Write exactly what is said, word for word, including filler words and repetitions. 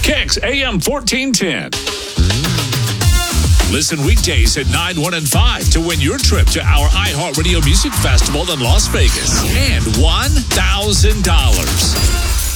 Kicks A M fourteen ten. Listen weekdays at nine, one, and five to win your trip to our iHeartRadio Music Festival in Las Vegas and one thousand dollars.